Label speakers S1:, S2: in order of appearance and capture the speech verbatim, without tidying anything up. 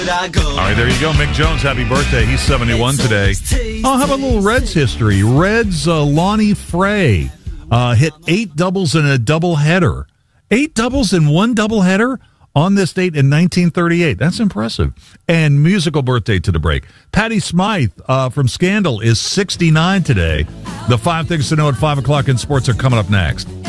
S1: All right, there you go. Mick Jones, happy birthday. He's seventy-one today. Oh, how about a little Reds history? Reds, uh, Lonnie Frey uh, hit eight doubles in a doubleheader. Eight doubles in one doubleheader on this date in nineteen thirty-eight. That's impressive. And musical birthday to the break. Patty Smythe uh, from Scandal is sixty-nine today. The five things to know at five o'clock in sports are coming up next.